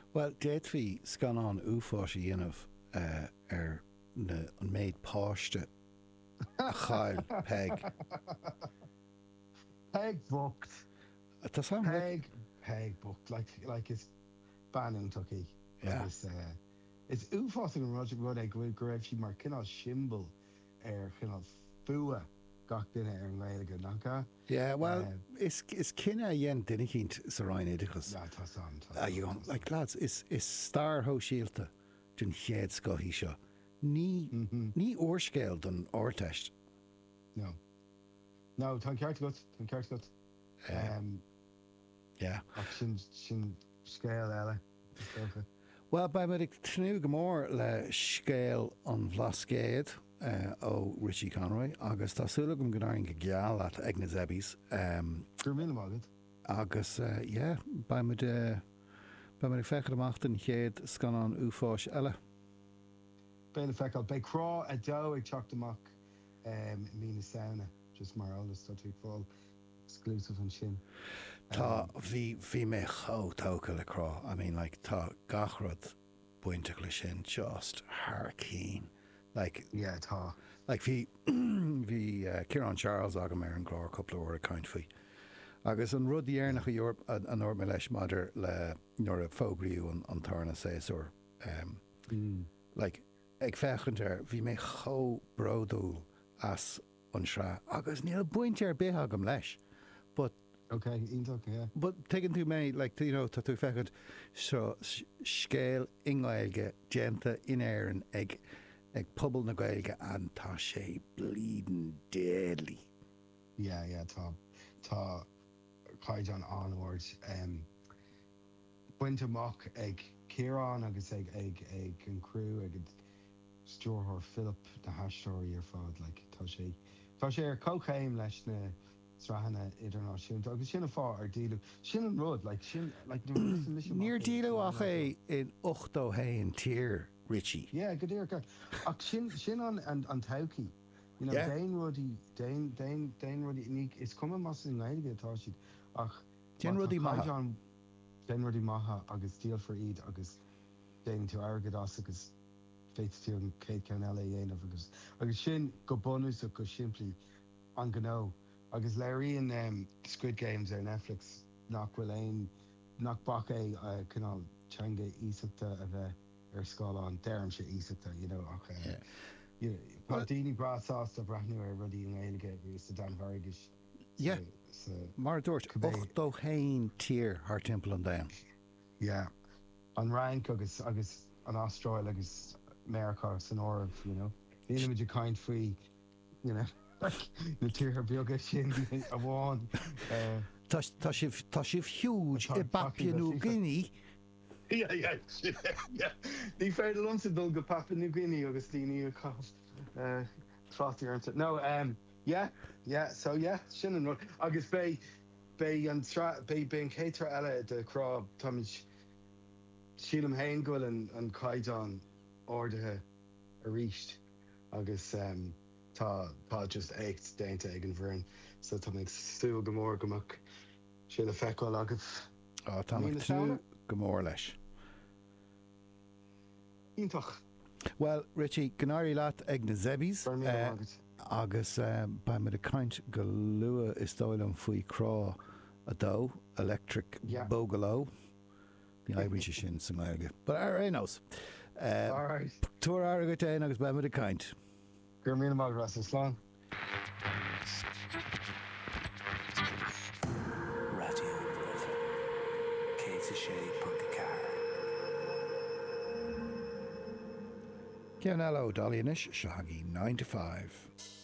Well, déadhí scanán úfáis a dhéanamh ar an méid páiste a chail peg. Peg booked. Tá sam Peg booked. Like it's banning tucky. Yeah. It's úfás an Roger Rud ag go raibh sí mar cinál simbal ar cinál fua gach duine ar an Gaeilge nachá. Yeah, well, is cinna dhéan duine cínt sa ráin éideachas. Yeah, tá sam. Like, lads, is star ho síalta dún chéad scothí seo. Ní orscéil don orteist. No, tá ceart gut. Yeah. Ach sin scéal eile. Well, ba mar ag tnú go mór le scéal an bhlascéad ó Richie Conroy, agus tásúla gom gnáirn go geal at ag na zebis. Gur míle mágad. Agus, ba mar ag fechar amachtain chéad scanán úfáis eile. Béle feicáil, bé crá a dó ag teacht amach mína saona, just mar álas tá tú fáil exclusive an sin. Tá bhí mé tóca le crá. I mean, like, tá gachrad buinte le sin just hurricane. Like, yeah, tá. Like, bhí Ciarán Charles agam ar an glár a couple of hour account faoi. Agus an rud dhéarnach a Europe an orme leis madidir le nuair a fógraíú an tarna séasúr. Like, ag fechantar, bhí mé brodúil as an sra. Agus níl buinte ar bith agam leis. But okay, ionach, yeah. But taking to me, like, you know, tá tú fechad so scéal ingáilge genta in éireann ag pobl na Gaeilge an tá sé bleeding deadly. Yeah, tá caiid an onward. Buinte amach ag Ciarán agus ag an crew ag Stúrthóir Philip na hastóirí ar fád, like, tá sé ar cóchéim leis na srahanna idirnáisiúnta, agus sin fá ar díú. Sin an rud, like, sin, like, níor díú ach é in 8 hain tír, Richie. Yeah, go dtír go. Ach sin an tauci. You know, Dain rudí ní, is cuma mas in Gaeilge atá siad, ach Dain rudí maithe. Dain rudí maithe agus díal for iad agus Dain tú airgad as agus féit tú an céad ceann eile dhéanamh agus sin go bonus go simply an gó. Agus léiríonn Squid Games ar Netflix nach bhfuil nach bach é canál teanga ísachta a bheith ar scáil dearm sé ísachta, you know, ach Tá daoine brasásta brathnú ar rudí an Gaeilge agus sa Dan Hargis. Yeah, mar dúirt 8 hain tír haar timp an dain. Yeah, an rank agus an Austrail agus America san orb, you know. The image of kind free, you know. Na tír beaga sin a bháin. Tá sibh huge I Papua New Guinea. Yeah. Ní féidir lomsa dul go Papua New Guinea agus daoine a cá trátí armsa. No, so sin an rud. Agus bé an céitra eile de crá táid sílam hain goil an caiidán ordathe a ríist agus tá just écht déinte ag an bhrein, so tá méid stúil go mór gomach sé le feicáil agus. Tá tú go mór leis. Ionach. Well, Richie, gnáirí leat ag na zebis agus ba mar a caint go lua is dóil an faoi crá a dó, electric bógaló. Ní aibríonn sin sa Gaeilge. But ar énos. All right. Túair agat é agus ba mar a caint. Gur míle mág ras an slán. Radio River. Cé sé Puntacar. Cean eile ó Dalíonis, Shaggy 9 to 5.